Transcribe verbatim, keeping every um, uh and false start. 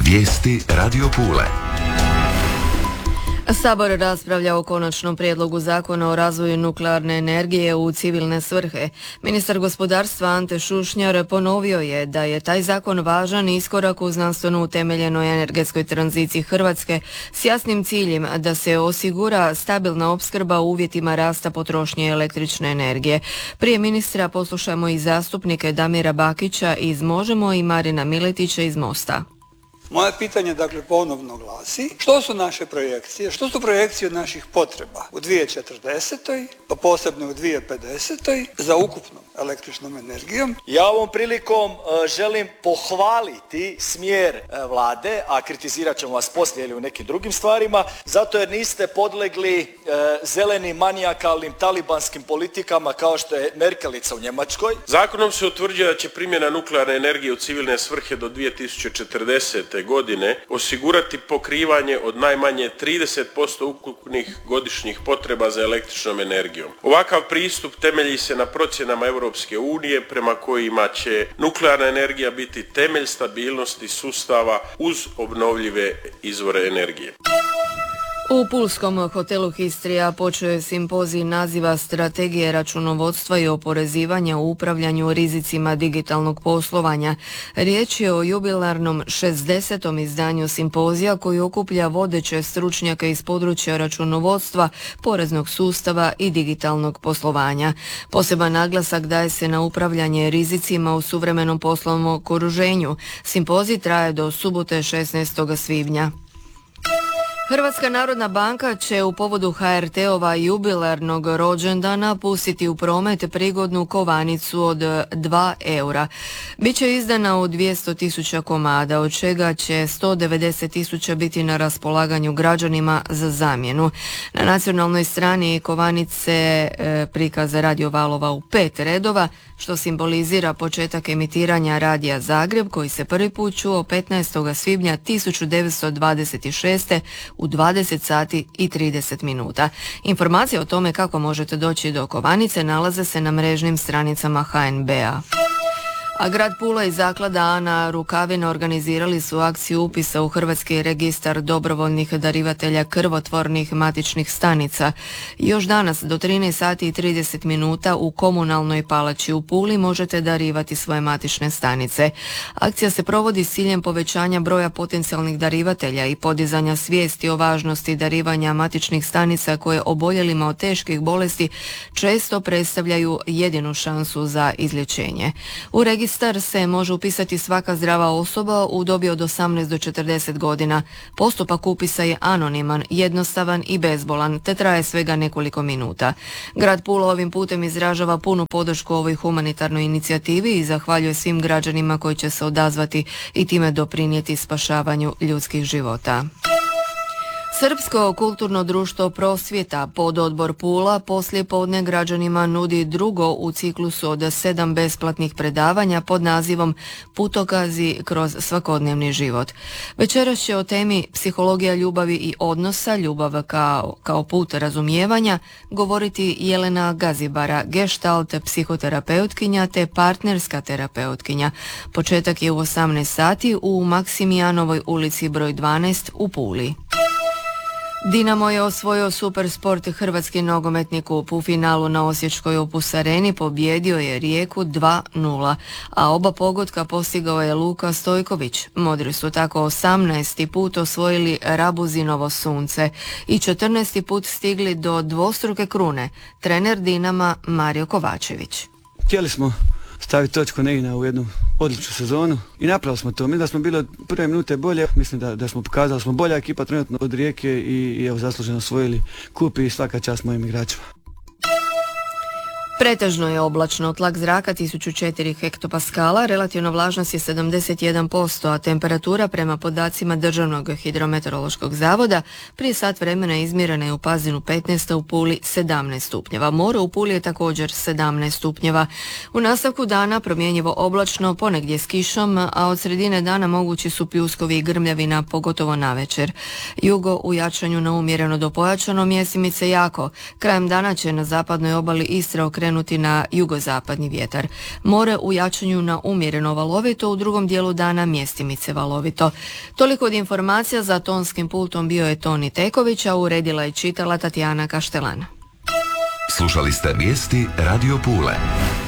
Vijesti Radio Pule. Sabor raspravlja o konačnom prijedlogu zakona o razvoju nuklearne energije u civilne svrhe. Ministar gospodarstva Ante Šušnjar ponovio je da je taj zakon važan iskorak u znanstveno utemeljenoj energetskoj tranziciji Hrvatske s jasnim ciljem da se osigura stabilna opskrba u uvjetima rasta potrošnje električne energije. Prije ministra poslušamo i zastupnike Damira Bakića iz Možemo i Marina Miletića iz Mosta. Moje pitanje dakle ponovno glasi, što su naše projekcije, što su projekcije naših potreba u dvije tisuće četrdesetoj pa posebno u dvije tisuće pedesetoj za ukupnom električnom energijom? Ja ovom prilikom uh, želim pohvaliti smjer uh, vlade, a kritizirat ćemo vas poslije ili u nekim drugim stvarima, zato jer niste podlegli uh, zelenim manijakalnim talibanskim politikama kao što je Merkelica u Njemačkoj. Zakonom se utvrđuje da će primjena nuklearne energije u civilne svrhe do dvije tisuće četrdesete godine osigurati pokrivanje od najmanje trideset posto ukupnih godišnjih potreba za električnom energijom. Ovakav pristup temelji se na procjenama Europske unije prema kojima će nuklearna energija biti temelj stabilnosti sustava uz obnovljive izvore energije. U pulskom hotelu Histrija počeo je simpozij naziva Strategije računovodstva i oporezivanja u upravljanju rizicima digitalnog poslovanja. Riječ je o jubilarnom šezdesetom izdanju simpozija koji okuplja vodeće stručnjake iz područja računovodstva, poreznog sustava i digitalnog poslovanja. Poseban naglasak daje se na upravljanje rizicima u suvremenom poslovnom okruženju. Simpozij traje do subote šesnaestog svibnja. Hrvatska narodna banka će u povodu ha er te-ova jubilarnog rođendana pustiti u promet prigodnu kovanicu od dva eura. Biće izdana u dvjesto tisuća komada, od čega će sto devedeset tisuća biti na raspolaganju građanima za zamjenu. Na nacionalnoj strani kovanice e, prikaza radio valova u pet redova, što simbolizira početak emitiranja Radija Zagreb, koji se prvi put čuo petnaestog svibnja tisuću devetsto dvadeset šeste. u dvadeset sati i trideset minuta. Informacije o tome kako možete doći do kovanice nalaze se na mrežnim stranicama ha en be-a. A grad Pula i zaklada Ana Rukavina organizirali su akciju upisa u Hrvatski registar dobrovoljnih darivatelja krvotvornih matičnih stanica. Još danas do trinaest sati i trideset minuta u komunalnoj palači u Puli možete darivati svoje matične stanice. Akcija se provodi s ciljem povećanja broja potencijalnih darivatelja i podizanja svijesti o važnosti darivanja matičnih stanica koje oboljelima od teških bolesti često predstavljaju jedinu šansu za izlječenje. U registar registar se može upisati svaka zdrava osoba u dobi od osamnaest do četrdeset godina. Postupak upisa je anoniman, jednostavan i bezbolan, te traje svega nekoliko minuta. Grad Pula ovim putem izražava punu podršku ovoj humanitarnoj inicijativi i zahvaljuje svim građanima koji će se odazvati i time doprinijeti spašavanju ljudskih života. Srpsko kulturno društvo Prosvjeta pododbor Pula poslije podne građanima nudi drugo u ciklusu od sedam besplatnih predavanja pod nazivom Putokazi kroz svakodnevni život. Večeras će o temi psihologija ljubavi i odnosa, ljubav kao, kao put razumijevanja, govoriti Jelena Gazibara, gestalt psihoterapeutkinja te partnerska terapeutkinja. Početak je u osamnaest sati u Maksimijanovoj ulici broj dvanaest u Puli. Dinamo je osvojio Supersport hrvatski nogometni kup. U finalu na osječkoj Opus Areni pobjedio je Rijeku dva nula, a oba pogotka postigao je Luka Stojković. Modri su tako osamnaesti put osvojili Rabuzinovo sunce i četrnaesti put stigli do dvostruke krune. Trener Dinama Mario Kovačević. Htjeli smo staviti točku negdje u jednu odličnu sezonu i napravili smo to. Mi da smo bili od prve minute bolje, mislim da, da smo pokazali, smo bolja ekipa trenutno od Rijeke i, i evo zasluženo osvojili kup i svaka čast mojim igračima. Pretežno je oblačno, tlak zraka tisuću četiri hektopaskala, relativna vlažnost je sedamdeset jedan posto, a temperatura prema podacima Državnog hidrometeorološkog zavoda prije sat vremena izmjerena je u Pazinu petnaest, a u Puli sedamnaest stupnjeva. More u Puli je također sedamnaest stupnjeva. U nastavku dana promjenjivo oblačno, ponegdje s kišom, a od sredine dana mogući su pljuskovi i grmljavina, pogotovo navečer. Jugo u jačanju na umjereno do pojačano, mjesimice jako. Krajem dana će na zapadnoj obali Istre okrenuti okrenuti na jugozapadni vjetar. More u jačanju na umjereno valovito, u drugom dijelu dana mjestimice valovito. Toliko od informacija. Za tonskim pultom bio je Toni Teković, a uredila i čitala Tatjana Kaštelan. Slušali ste vijesti Radio Pule.